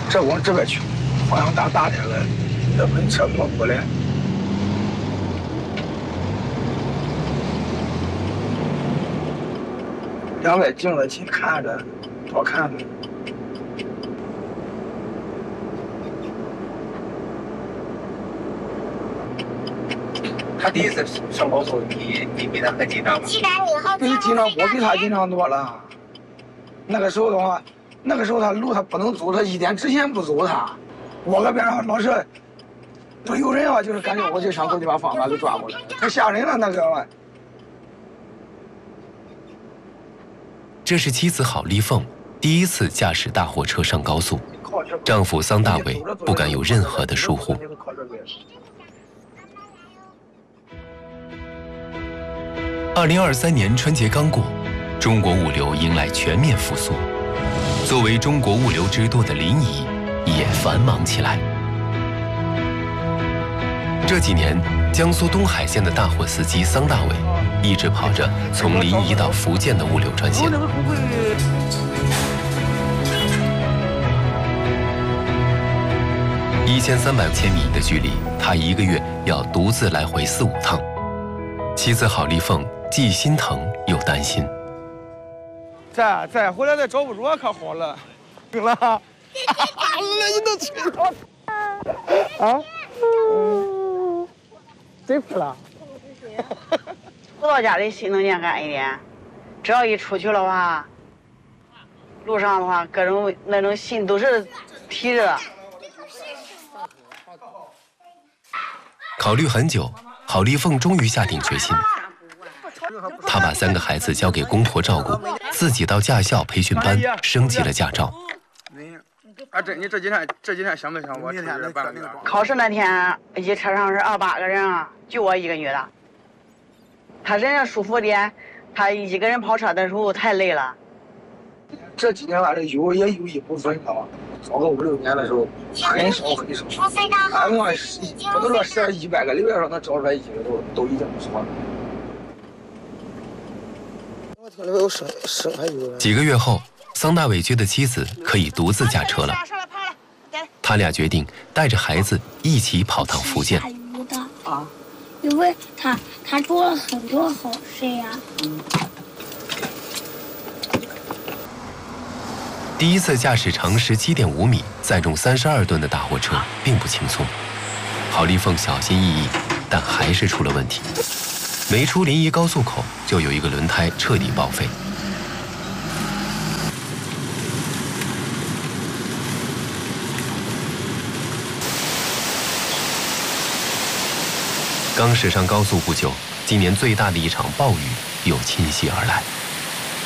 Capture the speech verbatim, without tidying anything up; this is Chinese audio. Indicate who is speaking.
Speaker 1: 这往这边去，方向大大点了，那盆车跑过来。两边镜子近看着，多看着。
Speaker 2: 他第一次上高速，你你比他更紧张吗？
Speaker 1: 比紧张，我比他紧张多了。那个时候的话，那个时候他路他不能走，他一点直线不走他。我搁边上老是不有人啊，就是感觉我就想过去把方法给抓过来，太吓人了那个。
Speaker 3: 这是妻子郝丽凤第一次驾驶大货车上高速，丈夫桑大伟不敢有任何的疏忽。二零二三年春节刚过，中国物流迎来全面复苏，作为中国物流之都的临沂也繁忙起来。这几年，江苏东海县的大货司机桑大伟一直跑着从临沂到福建的物流专线。一千三百千米的距离，他一个月要独自来回四五趟。妻子郝丽凤既心疼又担心。
Speaker 1: 再再回来再找不着可好了，行了，累都吹了。啊？嗯，真服了。
Speaker 4: 回到家里心能健康一点，只要一出去的话，路上的话，各种那种心都是提着。
Speaker 3: 考虑很久，郝丽凤终于下定决心。她把三个孩子交给公婆照顾，自己到驾校培训班升级了驾照。
Speaker 1: 啊，这你这几天这几天想没想我？
Speaker 4: 考试那天，一车上是二八个人啊，就我一个女的。他人家舒服点，他一个人跑车的时候太累了。
Speaker 1: 这几年反正有也有一部分了吧，早个五六年的时候很少很少，俺们十不能说十一百个里边上能找出来一个都都已经不错了。我听里边有声声还有。
Speaker 3: 几个月后，桑大伟觉得妻子可以独自驾车了，他俩决定带着孩子一起跑趟福建。
Speaker 5: 啊，因为他他做了很多好事呀。嗯。
Speaker 3: 第一次驾驶长十七点五米、载重三十二吨的大货车并不轻松。郝丽凤小心翼翼，但还是出了问题。没出临沂高速口，就有一个轮胎彻底报废。刚驶上高速不久，今年最大的一场暴雨又侵袭而来。